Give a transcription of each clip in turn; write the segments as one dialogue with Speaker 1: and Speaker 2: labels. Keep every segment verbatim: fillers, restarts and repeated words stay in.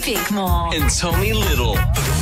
Speaker 1: Bickmore.
Speaker 2: And Tommy Little.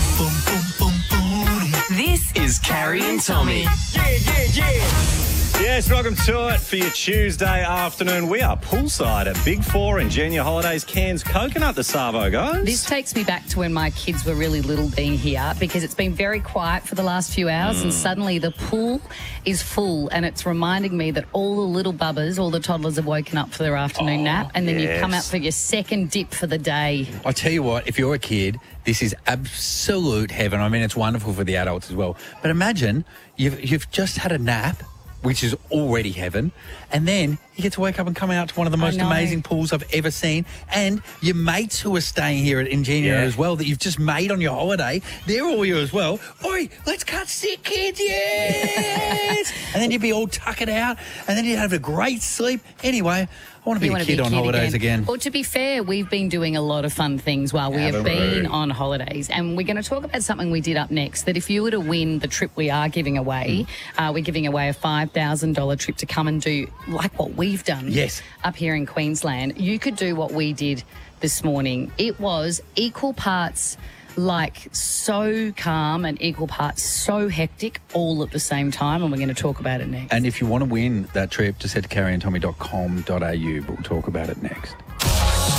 Speaker 1: This
Speaker 2: Is Carrie and Tommy.
Speaker 3: Yeah, yeah, yeah. Yes, welcome to it for your Tuesday afternoon. We are poolside at Big Four Ingenia Holidays, Cairns Coconut, the Savo guys.
Speaker 4: This takes me back to when my kids were really little being here, because it's been very quiet for the last few hours
Speaker 3: Mm.
Speaker 4: and suddenly the pool is full, and it's reminding me that all the little bubbers, all the toddlers have woken up for their afternoon
Speaker 3: Oh,
Speaker 4: nap, and then you come out
Speaker 3: yes.
Speaker 4: for your second dip for the day.
Speaker 5: I tell you what, if you're a kid, this is absolute heaven. I mean, it's wonderful for the adults as well. But imagine you've you've just had a nap, which is already heaven, and then you get to wake up and come out to one of the most
Speaker 4: know.
Speaker 5: amazing pools I've ever seen. And your mates who are staying here at Ingenia
Speaker 3: Yeah.
Speaker 5: as well, that you've just made on your holiday, they're all here as well. Oi, let's cut sick, kids, yes! And then you'd be all tuckered out, and then you'd have a great sleep. Anyway, I want to be
Speaker 4: You
Speaker 5: a
Speaker 4: wanna
Speaker 5: kid
Speaker 4: be a
Speaker 5: on
Speaker 4: kid
Speaker 5: holidays again.
Speaker 4: Well, to be fair, we've been doing a lot of fun things while we have
Speaker 5: Haven't we?
Speaker 4: been on holidays, and we're going to talk about something we did up next, that if you were to win the trip we are giving away,
Speaker 5: Mm.
Speaker 4: uh, we're giving away a five thousand dollars trip to come and do like what we've done
Speaker 5: Yes.
Speaker 4: up here in Queensland. You could do what we did this morning. It was equal parts like so calm and equal parts so hectic all at the same time, and we're going to talk about it next.
Speaker 5: And if you want to win that trip, just head to carrie and tommy dot com dot a u. We'll talk about it next.